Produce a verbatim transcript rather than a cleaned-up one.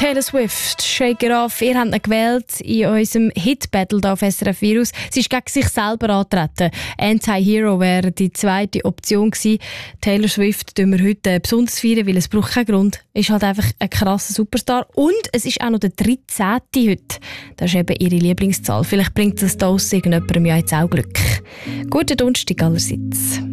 Taylor Swift, Shake It Off. Ihr habt ihn gewählt in unserem Hit-Battle hier auf S R F Virus. Sie ist gegen sich selber angetreten. Anti-Hero wäre die zweite Option gewesen. Taylor Swift tun wir heute besonders feiern, weil es braucht keinen Grund. Ist halt einfach ein krasser Superstar. Und es ist auch noch der dreizehnte heute. Das ist eben ihre Lieblingszahl. Vielleicht bringt das da aus irgendjemandem ja jetzt auch Glück. Guten Donnerstag allerseits.